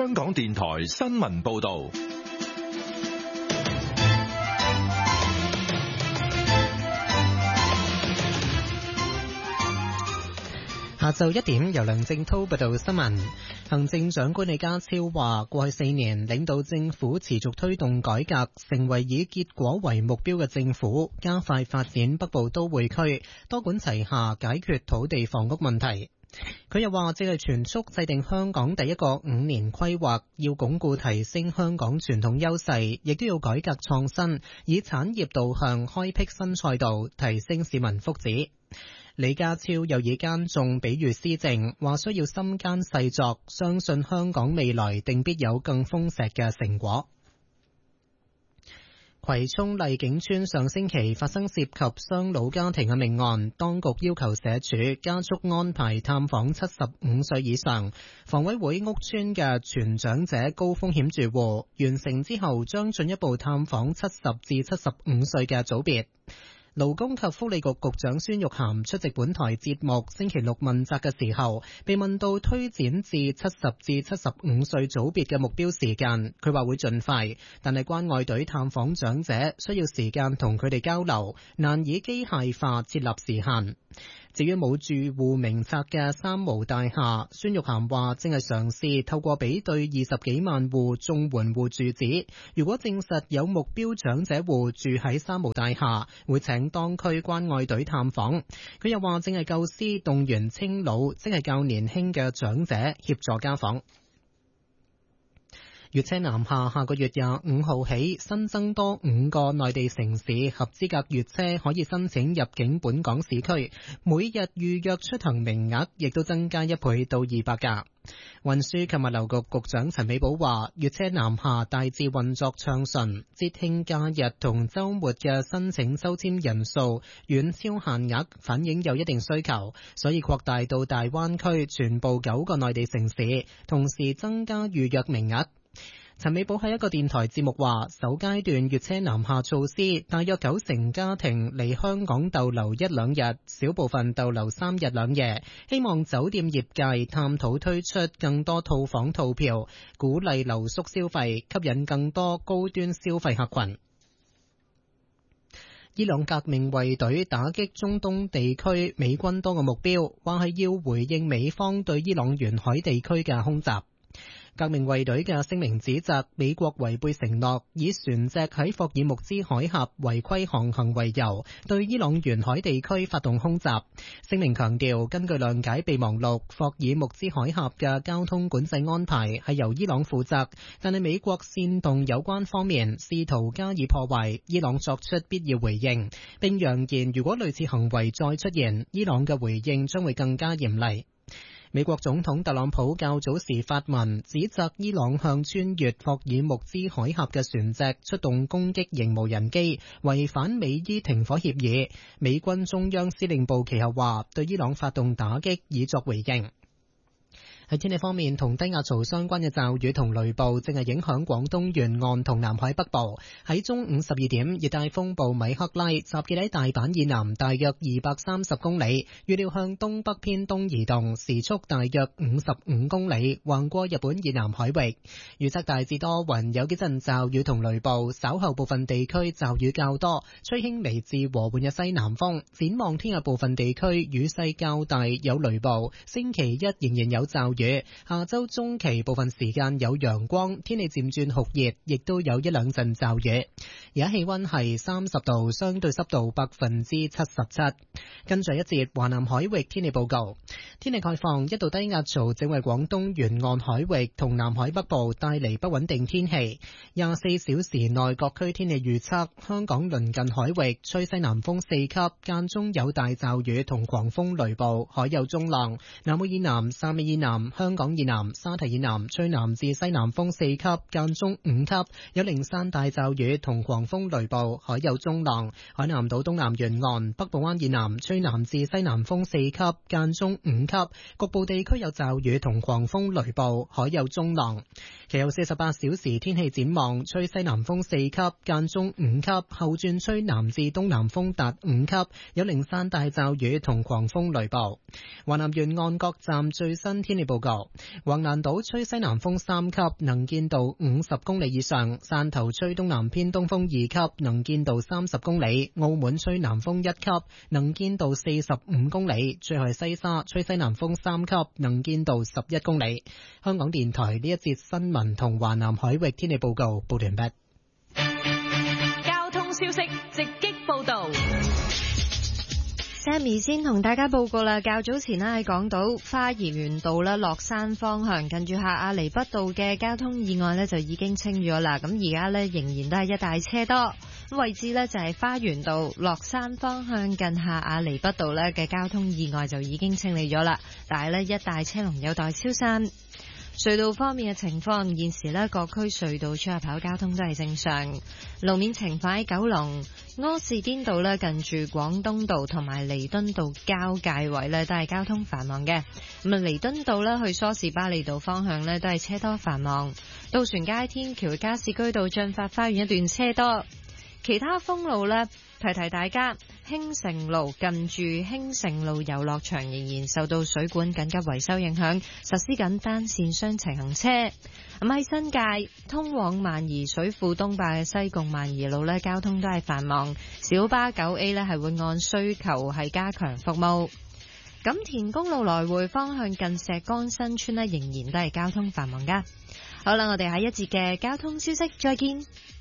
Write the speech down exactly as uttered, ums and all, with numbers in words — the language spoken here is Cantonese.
香港電台新聞報道。 下晝一點，由梁正濤報道新聞。行政長官李家超話，過去四年領導政府持續推動改革，成為以結果為目標嘅政府，加快發展北部都會區，多管齊下解決土地房屋問題。佢又話，正係全速制定香港第一個五年規劃，要鞏固提升香港傳統優勢，亦都要改革創新，以產業導向開闢新賽道，提升市民福祉。李家超又以耕種比喻施政，話需要深耕細作，相信香港未來定必有更豐碩嘅成果。葵涌麗景村上星期發生涉及雙老家庭嘅命案，當局要求社署加速安排探訪七十五歲以上房委會屋邨嘅全長者高風險住戶，完成之後將進一步探訪七十至七十五歲嘅組別。勞工及福利局局長孫玉菡出席本台節目星期六問責嘅時候，被問到推展至七十至七十五歲組別嘅目標時間，佢話會盡快，但係關愛隊探訪長者需要時間同佢哋交流，難以機械化設立時限。至於冇住戶名冊嘅三無大廈，孫玉菡話正係嘗試透過比對二十幾萬戶綜援戶住址，如果證實有目標長者戶住喺三無大廈，會請當區關愛隊探訪。佢又話正係構思動員青老，即係較年輕嘅長者協助家訪。粵車南下下個月廿五號起新增多五個內地城市合資格粵車可以申請入境本港市區，每日預約出行名額亦都增加一倍到二百架。運輸及物流局局長陳美寶話，粵車南下大致運作暢順，節慶假日同週末嘅申請抽籤人數遠超限額，反映有一定需求，所以擴大到大灣區全部九個內地城市，同時增加預約名額。陳美寶喺一個電台節目話，首階段粵車南下措施，大約九成家庭嚟香港逗留一兩日，少部分逗留三日兩夜。希望酒店業界探討推出更多套房套票，鼓勵留宿消費，吸引更多高端消費客群。伊朗革命衛隊打擊中東地區美軍多個目標，話係要回應美方對伊朗沿海地區嘅空襲。革命衛隊嘅聲明指責美國違背承諾，以船隻喺霍爾木茲海峽違規航行為由，對伊朗沿海地區發動空襲。聲明強調，根據諒解備忘錄，霍爾木茲海峽嘅交通管制安排係由伊朗負責，但係美國煽動有關方面試圖加以破壞，伊朗作出必要回應，並揚言如果類似行為再出現，伊朗嘅回應將會更加嚴厲。美國總統特朗普較早時發文指責伊朗向穿越霍爾木茲海峽嘅船隻出動攻擊型無人機，違反美伊停火協議。美軍中央司令部其後話對伊朗發動打擊以作回應。喺天氣方面，同低壓槽相關嘅驟雨同雷暴正係影響廣東沿岸同南海北部。喺中午十二點，熱帶風暴米克拉集結喺大阪以南大約二百三十公里，預料向東北偏東移動，時速大約五十五公里，橫過日本以南海域。預測大致多雲，有幾陣驟雨同雷暴，稍後部分地區驟雨較多，吹輕微至和緩嘅西南風。展望聽日部分地區雨勢較大，有雷暴。星期一仍然有驟雨。下周中期部分時間有陽光，天氣漸轉酷熱，亦都有一兩陣驟雨。而家氣溫係三十度，相對濕度百分之七十七。跟住一節華南海域天氣報告，天氣概況，一道低壓槽正為廣東沿岸海域同南海北部帶嚟不穩定天氣。廿四小時內各區天氣預測，香港鄰近海域吹西南風四級，間中有大驟雨同狂風雷暴，海有中浪。南澳以南、汕尾以南、香港以南、沙堤以南吹南至西南風四級，間中五級，有零散大驟雨同狂風雷暴，海有中浪。海南島東南沿岸、北部灣以南吹南至西南風四級，間中五級，局部地區有驟雨同狂風雷暴，海有中浪。其後四十八小時天氣展望，吹西南風四級，間中五級，後轉吹南至東南風達五級，有零散大驟雨同狂風雷暴。華南沿岸各站最新天氣報報告，橫瀾島吹西南風三級，能見度五十公里以上；汕頭吹東南偏東風二級，能見度三十公里；澳門吹南風一級，能見度四十五公里；最後係西沙吹西南風三級，能見度十一公里。香港電台呢一節新聞同華南海域天氣報告報完畢。 交通消息直擊報道。 Sammy 先同大家報告啦，較早前咧喺港島花園道咧落山方向近住下亞厘畢道嘅交通意外咧就已經清咗啦，咁而家咧仍然都係一大車多，位置咧就係花園道落山方向近下亞厘畢道咧嘅交通意外就已經清理咗啦，但係咧一大車龍有待消散。隧道方面嘅情況，現時呢各區隧道出入口交通都係正常。路面情況喺九龍柯士甸道呢近住廣東道同埋彌敦道交界位呢都係交通繁忙嘅。咁啊，彌敦道呢去梳士巴利道方向呢都係車多繁忙。渡船街天橋加士居道進發花園一段車多。其他封路呢，提提大家，興盛路近住興盛路遊樂場仍然受到水管緊急維修影響，實施緊單線雙程行車。咁喺新界通往萬宜水庫東壩嘅西貢萬宜路呢，交通都係繁忙，小巴九 A 呢係會按需求係加強服務。錦田公路來回方向近石崗新村呢，仍然都係交通繁忙噶。好啦，我哋下一節嘅交通消息再見。